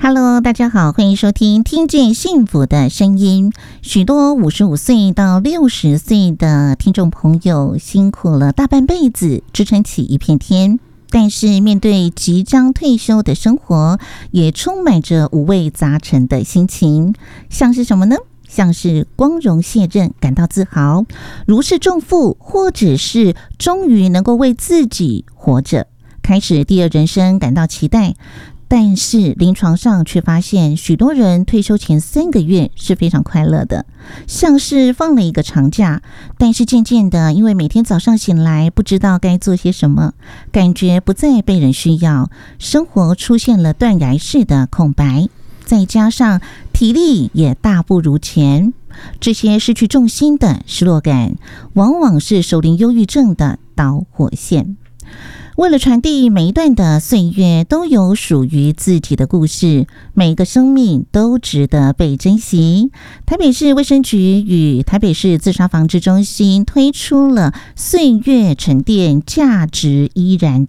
Hello， 大家好，欢迎收听听见幸福的声音。许多55岁到60岁的听众朋友辛苦了大半辈子，支撑起一片天，但是面对即将退休的生活，也充满着五味杂陈的心情。像是什么呢？像是光荣卸任感到自豪，如释重负，或者是终于能够为自己活着，开始第二人生感到期待。但是临床上却发现，许多人退休前3个月是非常快乐的，像是放了一个长假，但是渐渐的，因为每天早上醒来不知道该做些什么，感觉不再被人需要，生活出现了断崖式的空白，再加上体力也大不如前，这些失去重心的失落感，往往是首领忧郁症的导火线。为了传递每一段的岁月都有属于自己的故事，每一个生命都值得被珍惜。台北市卫生局与台北市自杀防治中心推出了岁月沉淀价值依然